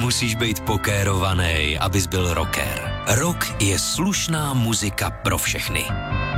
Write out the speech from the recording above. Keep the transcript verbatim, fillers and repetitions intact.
Nemusíš být pokérovaný, abys byl rocker. Rock je slušná muzika pro všechny.